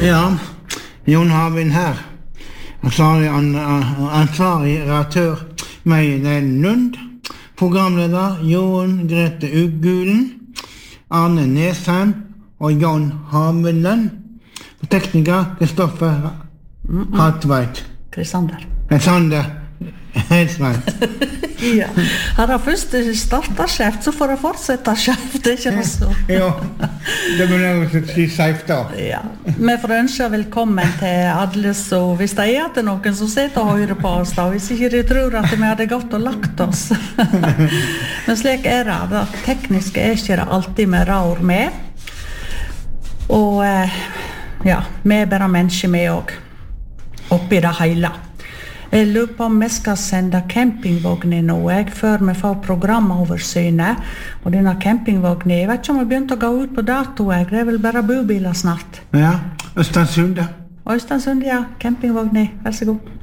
Ja, Jon Havin her. Ansvarig redaktør Meilen Lund. Programleder Jon Grete Uggulen, Arne Nesheim og Jon Haveland. Og tekniker Kristoffer Hartveit. Kristander. Helsveit. Ja. Har jeg først startet skjeft, så får jeg fortsette skjeft, det ikke noe så. Ja, det må jeg si safe da. Ja. Vi får ønske velkommen til alle, så hvis det at det noen som sitter og hører på oss da, hvis ikke de tror at vi hadde gått og lagt oss. Men slik det, det tekniske ikke det alltid med rar med. Og ja, vi bare mennesker med også, oppi det hele. Jeg lurer på om vi skal sende campingvognen nå, før vi får programoversynet. Og denne campingvognen, jeg vet ikke om vi begynte å gå ut på dato, det vel bare bobiler snart. Ja, Østansund. Østansund, ja, campingvognen, vær så god.